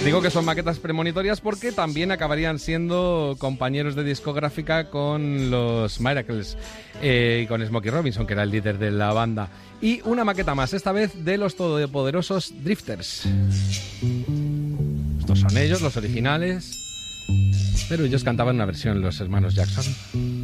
Digo que son maquetas premonitorias porque también acabarían siendo compañeros de discográfica con los Miracles y con Smokey Robinson, que era el líder de la banda. Y una maqueta más, esta vez de los todopoderosos Drifters. Estos son ellos, los originales, pero ellos cantaban una versión, los hermanos Jackson.